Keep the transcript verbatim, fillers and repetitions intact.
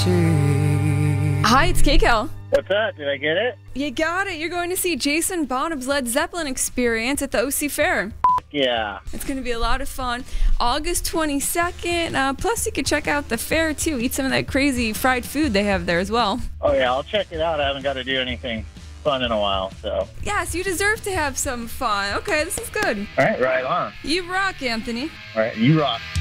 Hi, it's K-Cal. What's up? Did I get it? You got it. You're going to see Jason Bonham's Led Zeppelin Experience at the O C Fair. Yeah. It's going to be a lot of fun. August twenty-second. Uh, plus, you can check out the fair, too. Eat some of that crazy fried food they have there as well. Oh, yeah. I'll check it out. I haven't got to do anything fun in a while, so. Yes, you deserve to have some fun. Okay, this is good. All right, right on. You rock, Anthony. All right, you rock.